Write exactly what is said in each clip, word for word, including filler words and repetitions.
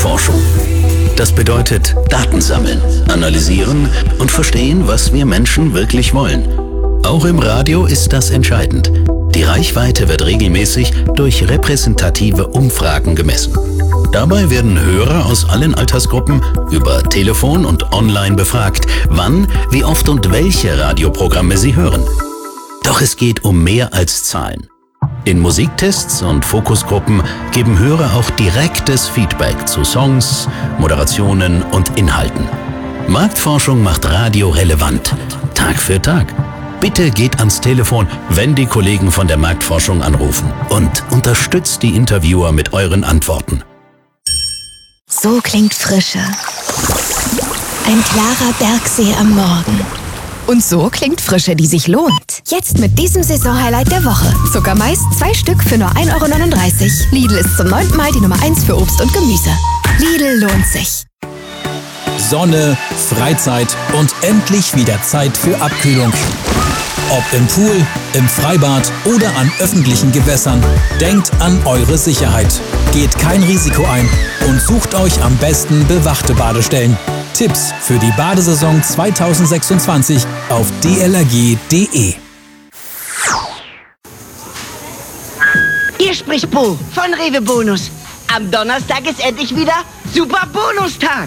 Marktforschung. Das bedeutet Daten sammeln, analysieren und verstehen, was wir Menschen wirklich wollen. Auch im Radio ist das entscheidend. Die Reichweite wird regelmäßig durch repräsentative Umfragen gemessen. Dabei werden Hörer aus allen Altersgruppen über Telefon und online befragt, wann, wie oft und welche Radioprogramme sie hören. Doch es geht um mehr als Zahlen. In Musiktests und Fokusgruppen geben Hörer auch direktes Feedback zu Songs, Moderationen und Inhalten. Marktforschung macht Radio relevant, Tag für Tag. Bitte geht ans Telefon, wenn die Kollegen von der Marktforschung anrufen, und unterstützt die Interviewer mit euren Antworten. So klingt Frische. Ein klarer Bergsee am Morgen. Und so klingt Frische, die sich lohnt. Jetzt mit diesem Saisonhighlight der Woche. Sogar meist zwei Stück für nur ein Euro neununddreißig. Lidl ist zum neunten Mal die Nummer eins für Obst und Gemüse. Lidl lohnt sich. Sonne, Freizeit und endlich wieder Zeit für Abkühlung. Ob im Pool, im Freibad oder an öffentlichen Gewässern, denkt an eure Sicherheit. Geht kein Risiko ein und sucht euch am besten bewachte Badestellen. Tipps für die Badesaison zweitausendsechsundzwanzig auf d l r g punkt d e. Hier spricht Bo von Rewe Bonus. Am Donnerstag ist endlich wieder Super Bonustag.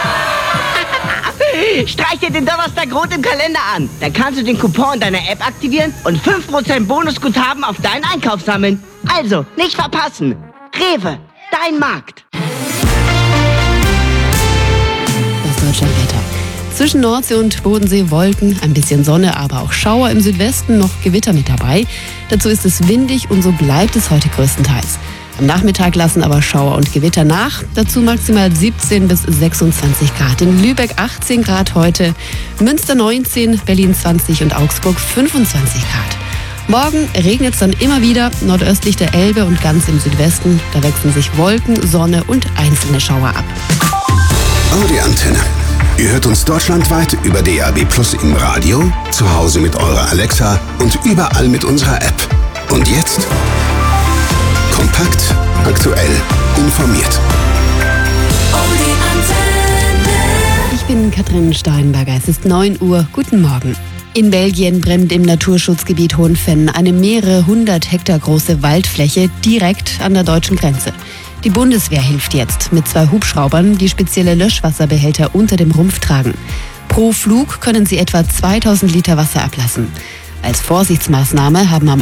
Streich dir den Donnerstag rot im Kalender an. Dann kannst du den Coupon in deiner App aktivieren und fünf Prozent Bonusguthaben auf deinen Einkauf sammeln. Also, nicht verpassen. Rewe, dein Markt. Das Deutschlandwetter. Zwischen Nordsee und Bodensee Wolken, ein bisschen Sonne, aber auch Schauer, im Südwesten noch Gewitter mit dabei. Dazu ist es windig und so bleibt es heute größtenteils. Am Nachmittag lassen aber Schauer und Gewitter nach. Dazu maximal siebzehn bis sechsundzwanzig Grad. In Lübeck achtzehn Grad heute, Münster neunzehn, Berlin zwanzig und Augsburg fünfundzwanzig Grad. Morgen regnet es dann immer wieder nordöstlich der Elbe und ganz im Südwesten. Da wechseln sich Wolken, Sonne und einzelne Schauer ab. Audi Antenne. Ihr hört uns deutschlandweit über D A B Plus im Radio, zu Hause mit eurer Alexa und überall mit unserer App. Und jetzt kompakt, aktuell, informiert. Ich bin Katrin Steinberger, es ist neun Uhr, guten Morgen. In Belgien brennt im Naturschutzgebiet Hohenfenn eine mehrere hundert Hektar große Waldfläche direkt an der deutschen Grenze. Die Bundeswehr hilft jetzt mit zwei Hubschraubern, die spezielle Löschwasserbehälter unter dem Rumpf tragen. Pro Flug können sie etwa zweitausend Liter Wasser ablassen. Als Vorsichtsmaßnahme haben am